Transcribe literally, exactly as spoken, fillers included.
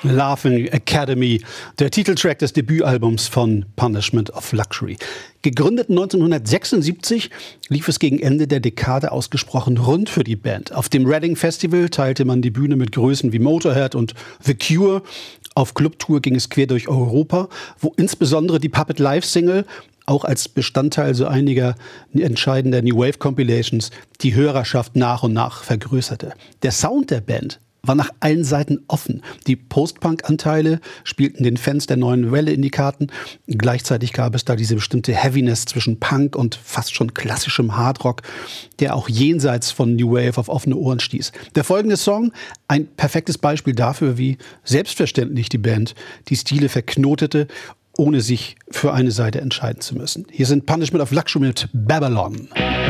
Laughing Academy, der Titeltrack des Debütalbums von Punishment of Luxury. Gegründet neunzehnhundertsechsundsiebzig, lief es gegen Ende der Dekade ausgesprochen rund für die Band. Auf dem Reading Festival teilte man die Bühne mit Größen wie Motorhead und The Cure. Auf Clubtour ging es quer durch Europa, wo insbesondere die Puppet Live-Single auch als Bestandteil so einiger entscheidender New Wave Compilations die Hörerschaft nach und nach vergrößerte. Der Sound der Band war nach allen Seiten offen. Die Post-Punk-Anteile spielten den Fans der neuen Welle in die Karten. Gleichzeitig gab es da diese bestimmte Heaviness zwischen Punk und fast schon klassischem Hardrock, der auch jenseits von New Wave auf offene Ohren stieß. Der folgende Song, ein perfektes Beispiel dafür, wie selbstverständlich die Band die Stile verknotete, ohne sich für eine Seite entscheiden zu müssen. Hier sind Punishment of Luxury mit Babylon.